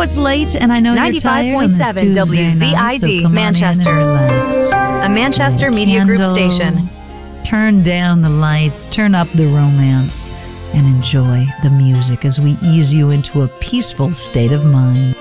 it's late, and I know you're tired on this 95.7 Tuesday night, so WZID, come on in Manchester. and relax. A Manchester Light a Media Group candle, station. Turn down the lights, turn up the romance, and enjoy the music as we ease you into a peaceful state of mind.